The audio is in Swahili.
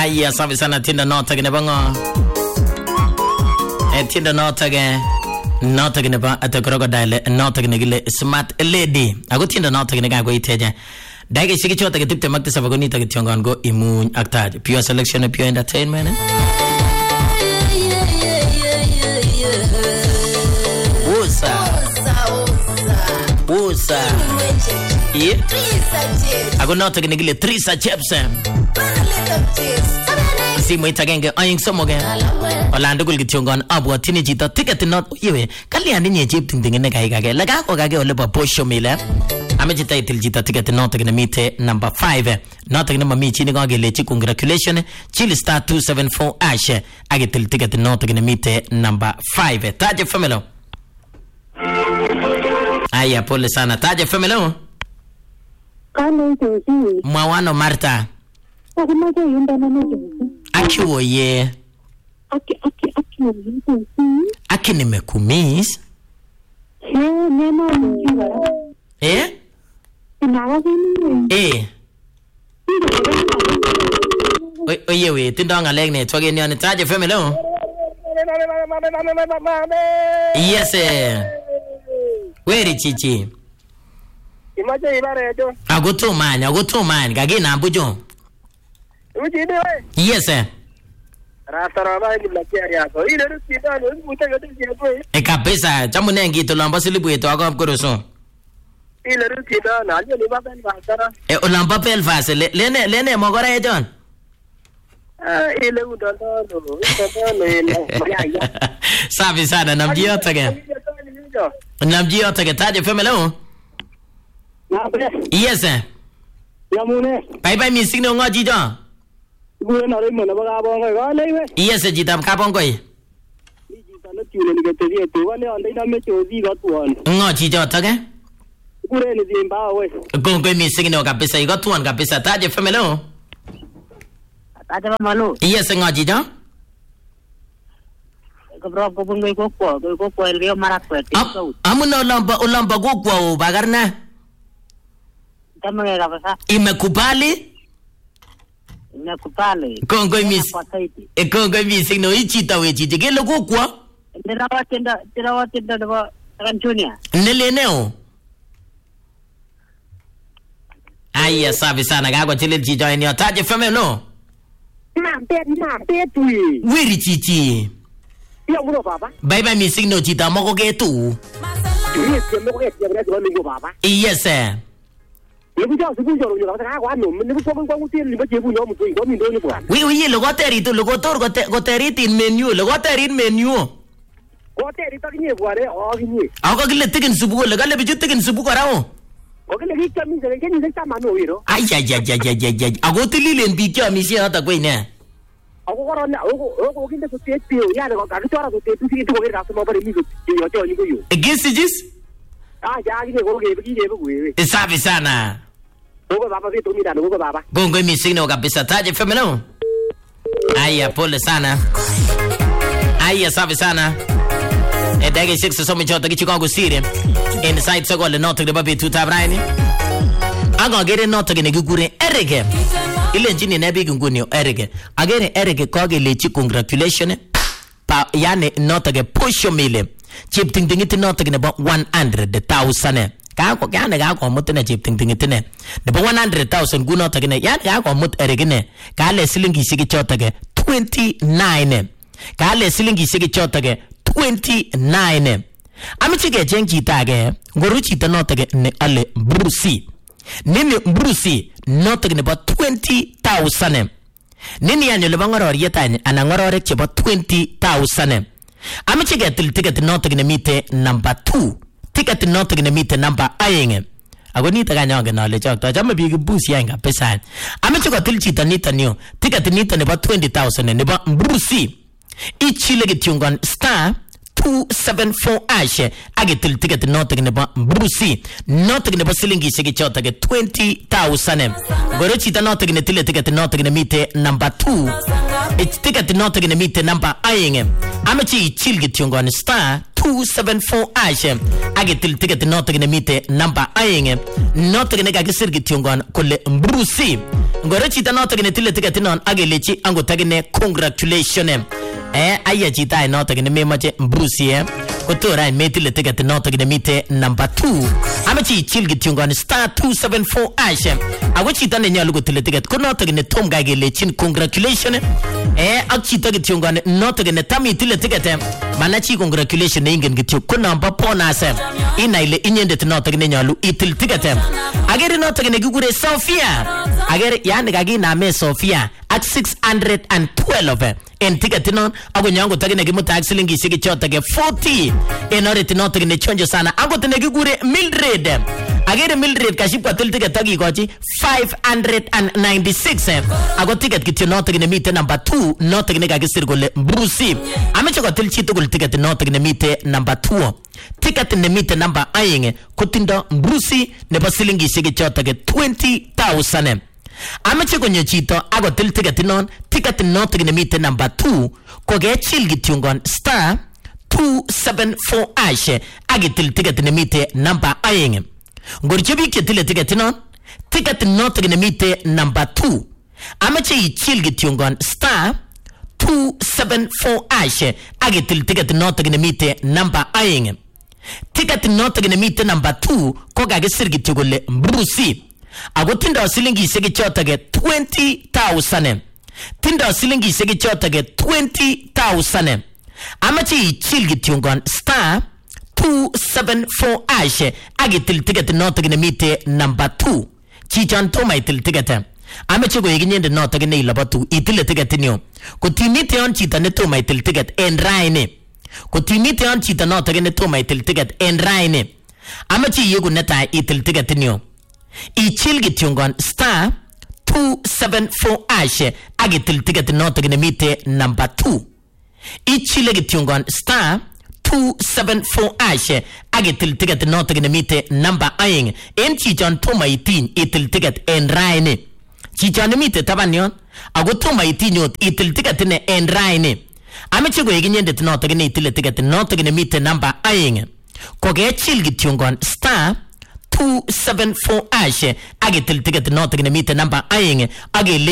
Aya safi sana tinda nota gine bango. Tinda nota ge nota gine ba at crocodile nota gine gile smart lady. Ago tinda nota gine ga go iteje. Dage shiki chota ge tipte makte sabago ni ta ge tiongon go imun aktaj. Pure selection, pure entertainment. Wosa. Yeah. Ago nota gine gile 3 chips. Si mo itagenge aying somoge. Olando gul gitiongon abwa tini jita ticket not yewe. Kali andi nye jeep ting ting ne kai kage. Laga ko kage ole ba posho mile. Ame jita itil jita ticket not gine mite number 5. Not gine mami chini kage lechi congratulations. Chili star 274 ash. Age til ticket not gine mite number 5. Taje famelo. Aya pole sana. Taje famelo. Kalo joji. Mwawano Marta. Akumaje yunda na joji. Aki woye. Aki joji. Aki nimekumiss. Neno mjiwa. Inawa gini. Oye we, tindo ngalek ne twage ni taje family lo. Yes. Where chichi? Imaje ibare jo. Agoto man, gage na bujo. Uji dewe. Yes. Rasaraba ni blakia yako. Ile rusiba ni mutanga tu. Kabisa, chamu nengi to lamba silibu yeto ako apkoroso. Ile rusiba na alio ni baba ni basara. Olamba pelfase lene mogora ejon. Ile udondo ile. Safi sana namjio tage. Namjio tage taje family. Yes. Yamune. Bye mi signal ngoji jo. Gure na remo na baga bongo ga lewe. Yes jitam ka bongo yi. Jita na tune ni gete te wale ande na me chozi ga tuan. Ngoji jo tage. Gure ni Zimbabwe. Gongo mi signal kabisa igo tuan kabisa taje family. Taje malo. Yes ngoji jo. Kabro ko bungo ko el rio marakwet. Amuna ulamba gogwa o bagarna. Tamanga kabisa. Imekubali? Nakupale. Kongo mi signal ichita we chiche gelo gogwa. Tira wa ranchunia. Neleneo. Aya safi sana gago chile chicho enyo taje family no. Na pe tui. Wiri chichi. Ya muno baba. Bye mi signal chita moko ke tu. Yes, mo ke ya bra ni baba. Yes sir. Yebu jo su jo yo ka kwa no ni ko ko ti ni ba jebu no mu tu ko mi do ni bwa. Oui logo terito logo tor go teriti menu logo terit menu. Ko teri to ni bwa re o ni. Ako gile tikin subu logo le biju tikin subu korao. O gile ki kami se ke ni se tama no wiro. Ay. Ako tilile mbiki amisi hata kwa ine. Ako ko na o kinde ko te ya ko ka tora ko te tu ki to ko ga so mo bare mi ko yo to ni ko yo. Egisijis? Ya ki ko ke bi je bu we. Safi sana. Ugo baba vitu mimi ndani ugo baba. Gongo mi signal kabisa taje family. Aya pole sana. Aya safi sana. Dage 6 so mchota kichikongo sire. Inside so gole not the baby tuta braini. Aga gere not gene gugure erege. Ile njini na bigi nguni erege. Agere erege koge lechi congratulations. Pa yani not ge push mile. Chip ting ting it not gene about 100,000. Kako gane kako mutene chip ting ting itene. De 100,000 guno tagene yani kako mut erigene. Kale silingi sigi chotage 29. Kale silingi sigi chotage 29. Amichige jengi tage ngoruchi tanotage ne ale Brucey. Nini Brucey notage about 20,000. Nini yanyo le bangorori yetanye anangorore chebo 20,000. Amichige ticket notage ne mite number 2. Ticket not gonna meet the number aying. I go need a ganyong knowledge of the big boost yanga pesan. I'm a chocolate tilchita nita new. Ticket nita about 20,000 and about Brucey. Each legitungon star 274 ash. I get till ticket not taking about Brucey. Not taking about silingi sigichota get 20,000. Gorochita not taking a ticket not taking a meet number 2. It's ticket not taking a meet number aying. I'm a chilgitungon star 274 ash. I get till ticket not taking a meet number aying. Not taking a sirgitungon call Brucey. ngoro chito notok ne tile ticket non agelechi angot agine congratulations aya chita ai notok ne memache Bruce kotora metile ticket notok ne mite number 2 amachi chil gityungon star 274 ash ago chito ne nyalu kotile ticket ko notok ne tom gagelechin congratulations ak chito gityungon notok ne tami tile ticket manachi congratulations ne ingen gityu ko number bonus inaile inyendet notok ne nyalu itil ticket agere notok ne gigure Sofia agere yani kaginame Sofia at 612 en ticket non ago nyango tagine gimuta ak silingishek chotok 40 en oret notok ne chonjo sana ago tene gigure Mildred agere Mildred kashipwa til ticket agikochi 596 ago ticket kityo notok ne mite number 2 notok ne kagisir kole Bruce ameche kotil chito kul ticket notok ne mite number 2 ticket ne mite number 2 kotindo Bruce nebo silingishek chotok 20,000 amache konyo chito ago til ticket non ticket notok ne mite number 2 kogechil gityungon star 274 ash agitil ticket ne mite number 2 ngorche bik ketile ticket non ticket notok ne mite number 2 amache ichil gityungon star 274 ash agitil ticket notok ne mite number 2 ticket notok ne mite number 2 kogagisir gityo kole Bruce ago tindo silingishek chotok 20,000 tindo silingishek chotok 20,000 amache ichil gityungon star 274 ash agitil ticket notok ne mite number 2 chichon toma itil ticket amache ko yeginyende notok ne ilabatu itil ticket nyo kotimite on chito ne toma itil ticket en raine kotimite on chito notok ne toma itil ticket en raine amache yegu neta itil ticket nyo ichil gityungon star 274 ash agitil ticket notok ne mite number 2 ichile gityungon star 274 ash agitil ticket notok ne mite number 2 en chichon toma itin itil ticket en raine chichon mite tabanyon ago toma itinyot itil ticket ne en raine ameche ko yeginyendet notok ne itil ticket notok ne mite number 2 kogechil gityungon star 274 ash agitil ticket notok ne mite number 2 agele